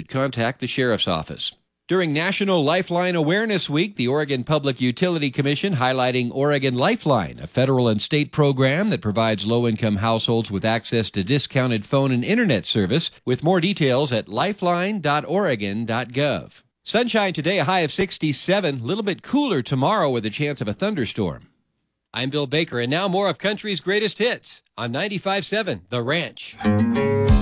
should contact the Sheriff's Office. During National Lifeline Awareness Week, the Oregon Public Utility Commission highlighting Oregon Lifeline, a federal and state program that provides low-income households with access to discounted phone and internet service, with more details at lifeline.oregon.gov. Sunshine today, a high of 67, a little bit cooler tomorrow with a chance of a thunderstorm. I'm Bill Baker, and now more of country's greatest hits on 95.7 The Ranch.